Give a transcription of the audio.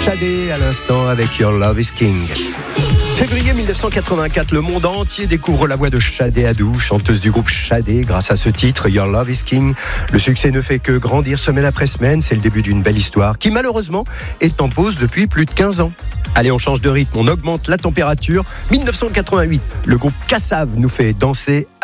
Sade à l'instant avec Your Love is King. Février 1984, le monde entier découvre la voix de Sade Adou, chanteuse du groupe Sade, grâce à ce titre, Your Love is King. Le succès ne fait que grandir semaine après semaine, c'est le début d'une belle histoire qui malheureusement est en pause depuis plus de 15 ans. Allez, on change de rythme, on augmente la température. 1988, le groupe Kassav nous fait danser